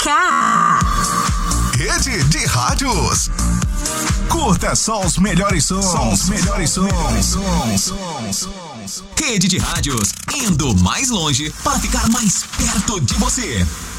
K. Rede de Rádios. Curta só os melhores sons. Rede de Rádios, indo mais longe para ficar mais perto de você.